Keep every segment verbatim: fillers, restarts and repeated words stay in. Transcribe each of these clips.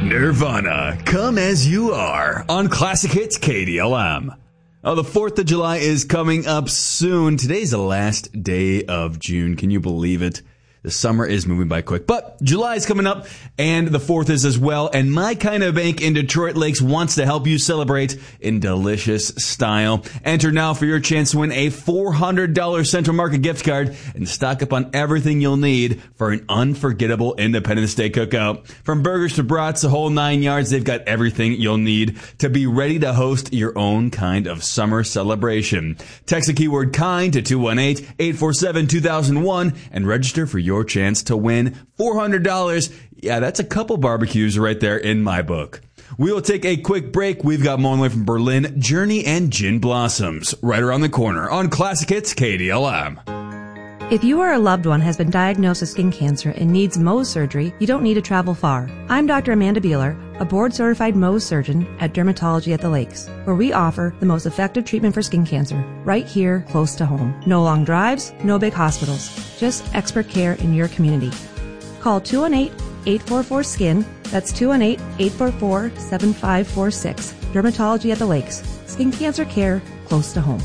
Nirvana, Come As You Are, on Classic Hits K D L M. Oh, the fourth of July is coming up soon. Today's the last day of June. Can you believe it? The summer is moving by quick, but July is coming up, and the fourth is as well, and My Kind of Bank in Detroit Lakes wants to help you celebrate in delicious style. Enter now for your chance to win a four hundred dollars Central Market gift card and stock up on everything you'll need for an unforgettable Independence Day cookout. From burgers to brats, the whole nine yards, they've got everything you'll need to be ready to host your own kind of summer celebration. Text the keyword KIND to two one eight, eight four seven, two thousand one and register for your Your chance to win four hundred dollars. Yeah, that's a couple barbecues right there in my book. We will take a quick break. We've got more on the way from Berlin, Journey and Gin Blossoms right around the corner on Classic Hits K D L M. If you or a loved one has been diagnosed with skin cancer and needs Mohs surgery, you don't need to travel far. I'm Doctor Amanda Beeler, a board-certified Mohs surgeon at Dermatology at the Lakes, where we offer the most effective treatment for skin cancer right here close to home. No long drives, no big hospitals, just expert care in your community. Call two one eight, eight four four, S K I N. That's two one eight, eight four four, seven five four six. Dermatology at the Lakes. Skin cancer care close to home.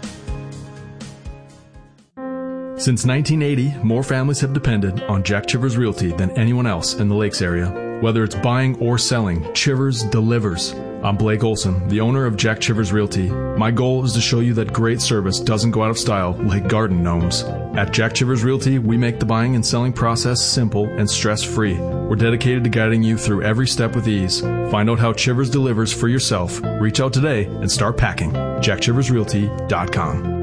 Since nineteen eighty, more families have depended on Jack Chivers Realty than anyone else in the Lakes area. Whether it's buying or selling, Chivers delivers. I'm Blake Olson, the owner of Jack Chivers Realty. My goal is to show you that great service doesn't go out of style like garden gnomes. At Jack Chivers Realty, we make the buying and selling process simple and stress-free. We're dedicated to guiding you through every step with ease. Find out how Chivers delivers for yourself. Reach out today and start packing. jack chivers realty dot com.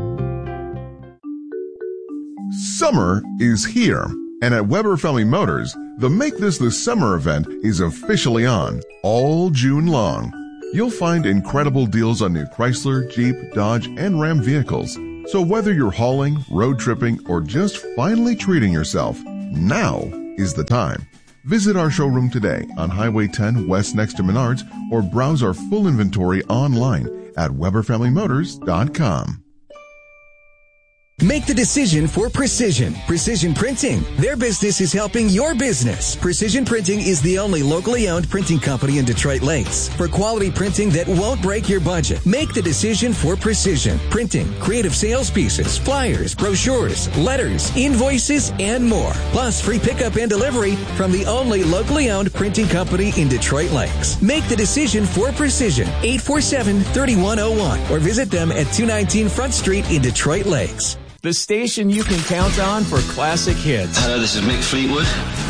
Summer is here, and at Weber Family Motors, the Make This the Summer event is officially on all June long. You'll find incredible deals on new Chrysler, Jeep, Dodge, and Ram vehicles. So whether you're hauling, road tripping, or just finally treating yourself, now is the time. Visit our showroom today on Highway ten West next to Menards, or browse our full inventory online at weber family motors dot com. Make the decision for Precision. Precision Printing. Their business is helping your business. Precision Printing is the only locally owned printing company in Detroit Lakes. For quality printing that won't break your budget, make the decision for Precision Printing. Creative sales pieces, flyers, brochures, letters, invoices, and more. Plus free pickup and delivery from the only locally owned printing company in Detroit Lakes. Make the decision for Precision. eight four seven, three one zero one or visit them at two nineteen Front Street in Detroit Lakes. The station you can count on for classic hits. Hello, this is Mick Fleetwood.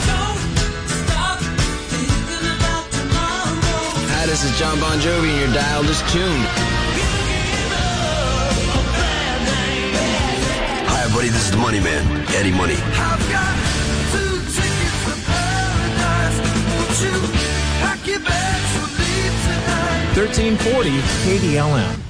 Hi, this is John Bon Jovi, and your dial is tuned. Hi, everybody, this is the Money Man, Eddie Money. thirteen forty K D L M.